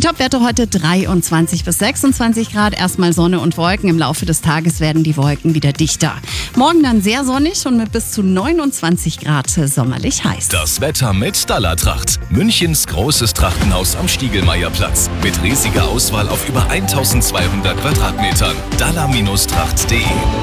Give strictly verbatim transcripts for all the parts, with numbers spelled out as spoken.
Top-Werte heute dreiundzwanzig bis sechsundzwanzig Grad. Erstmal Sonne und Wolken. Im Laufe des Tages werden die Wolken wieder dichter. Morgen dann sehr sonnig und mit bis zu neunundzwanzig Grad sommerlich heiß. Das Wetter mit Dallartracht. Münchens großes Trachtenhaus am Stiegelmeierplatz. Mit riesiger Auswahl auf über eintausendzweihundert Quadratmetern. dallar Tracht punkt de.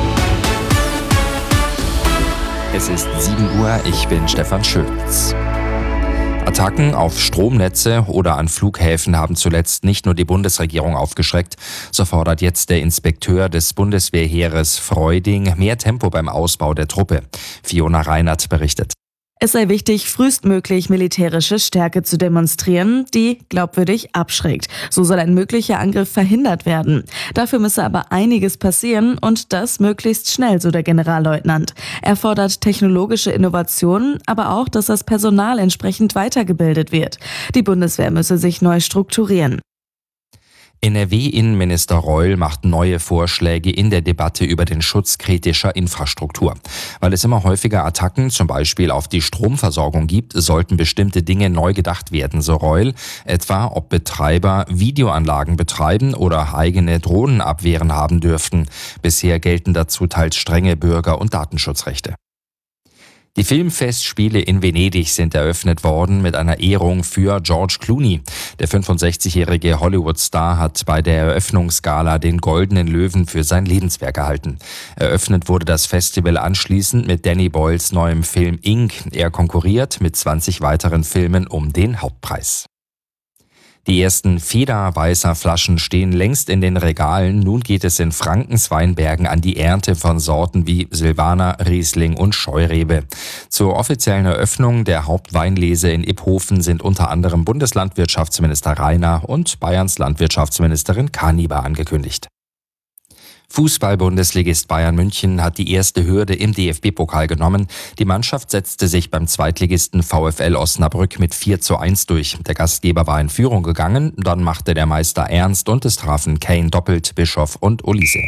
Es ist sieben Uhr, ich bin Stefan Schulz. Attacken auf Stromnetze oder an Flughäfen haben zuletzt nicht nur die Bundesregierung aufgeschreckt. So fordert jetzt der Inspekteur des Bundeswehrheeres Freuding mehr Tempo beim Ausbau der Truppe. Fiona Reinert berichtet. Es sei wichtig, frühestmöglich militärische Stärke zu demonstrieren, die glaubwürdig abschreckt. So soll ein möglicher Angriff verhindert werden. Dafür müsse aber einiges passieren und das möglichst schnell, so der Generalleutnant. Er fordert technologische Innovationen, aber auch, dass das Personal entsprechend weitergebildet wird. Die Bundeswehr müsse sich neu strukturieren. N R W-Innenminister Reul macht neue Vorschläge in der Debatte über den Schutz kritischer Infrastruktur. Weil es immer häufiger Attacken, zum Beispiel auf die Stromversorgung gibt, sollten bestimmte Dinge neu gedacht werden, so Reul. Etwa, ob Betreiber Videoanlagen betreiben oder eigene Drohnenabwehren haben dürften. Bisher gelten dazu teils strenge Bürger- und Datenschutzrechte. Die Filmfestspiele in Venedig sind eröffnet worden mit einer Ehrung für George Clooney. Der fünfundsechzigjährige Hollywood-Star hat bei der Eröffnungsgala den Goldenen Löwen für sein Lebenswerk erhalten. Eröffnet wurde das Festival anschließend mit Danny Boyles neuem Film Ink. Er konkurriert mit zwanzig weiteren Filmen um den Hauptpreis. Die ersten Federweißer Flaschen stehen längst in den Regalen. Nun geht es in Frankens Weinbergen an die Ernte von Sorten wie Silvaner, Riesling und Scheurebe. Zur offiziellen Eröffnung der Hauptweinlese in Iphofen sind unter anderem Bundeslandwirtschaftsminister Rainer und Bayerns Landwirtschaftsministerin Kaniber angekündigt. Fußball-Bundesligist Bayern München hat die erste Hürde im D F B-Pokal genommen. Die Mannschaft setzte sich beim Zweitligisten VfL Osnabrück mit vier zu eins durch. Der Gastgeber war in Führung gegangen, dann machte der Meister ernst und es trafen Kane doppelt, Bischof und Olise.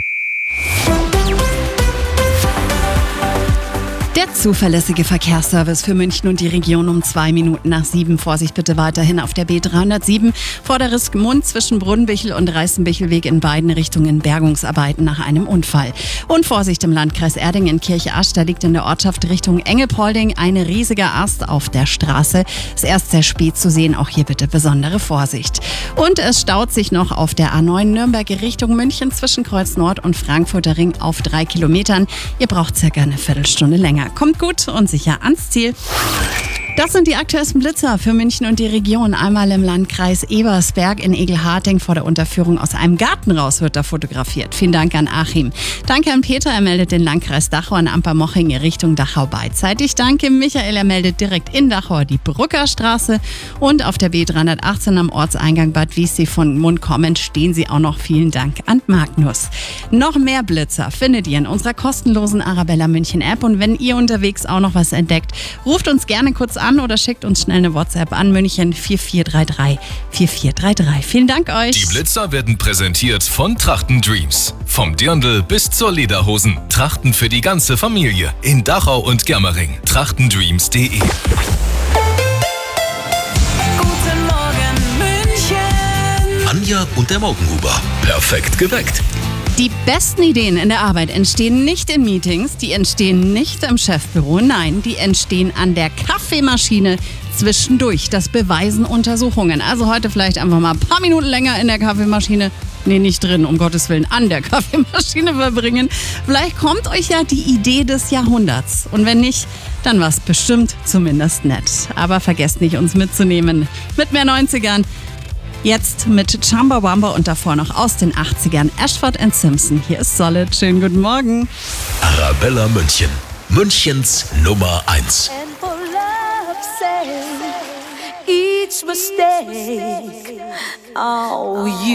Der zuverlässige Verkehrsservice für München und die Region um zwei Minuten nach sieben. Vorsicht bitte weiterhin auf der B dreihundertsieben. Vorderriskmund zwischen Brunnenbichel und Reißenbichelweg in beiden Richtungen Bergungsarbeiten nach einem Unfall. Und Vorsicht im Landkreis Erding in Kirche-Asch. Da liegt in der Ortschaft Richtung Engelpolding ein riesiger Ast auf der Straße. Ist erst sehr spät zu sehen. Auch hier bitte besondere Vorsicht. Und es staut sich noch auf der A neun Nürnberg Richtung München zwischen Kreuz Nord und Frankfurter Ring auf drei Kilometern. Ihr braucht circa eine Viertelstunde länger. Kommt gut und sicher ans Ziel. Das sind die aktuellsten Blitzer für München und die Region. Einmal im Landkreis Ebersberg in Egelharting vor der Unterführung aus einem Garten raus wird da fotografiert. Vielen Dank an Achim. Danke an Peter, er meldet den Landkreis Dachau an Ampermoching Richtung Dachau beidseitig. Danke Michael, er meldet direkt in Dachau die Brückerstraße. Und auf der B dreihundertachtzehn am Ortseingang Bad Wiessee von Mund kommend stehen Sie auch noch. Vielen Dank an Magnus. Noch mehr Blitzer findet ihr in unserer kostenlosen Arabella München App. Und wenn ihr unterwegs auch noch was entdeckt, ruft uns gerne kurz an oder schickt uns schnell eine WhatsApp an München vier vier drei drei vier vier drei drei. Vielen Dank euch. Die Blitzer werden präsentiert von Trachten Dreams. Vom Dirndl bis zur Lederhosen. Trachten für die ganze Familie. In Dachau und Germering. trachtendreams punkt de. Guten Morgen München. Anja und der Morgenhuber. Perfekt geweckt. Die besten Ideen in der Arbeit entstehen nicht in Meetings, die entstehen nicht im Chefbüro, nein, die entstehen an der Kaffeemaschine zwischendurch. Das beweisen Untersuchungen. Also heute vielleicht einfach mal ein paar Minuten länger in der Kaffeemaschine, nee, nicht drin, um Gottes Willen, an der Kaffeemaschine verbringen. Vielleicht kommt euch ja die Idee des Jahrhunderts. Und wenn nicht, dann war es bestimmt zumindest nett. Aber vergesst nicht, uns mitzunehmen mit mehr neunzigern. Jetzt mit Chamba Wamba und davor noch aus den achtzigern Ashford and Simpson. Hier ist Solid. Schönen guten Morgen. Arabella München. Münchens Nummer eins. And for love's sake, each mistake, oh, you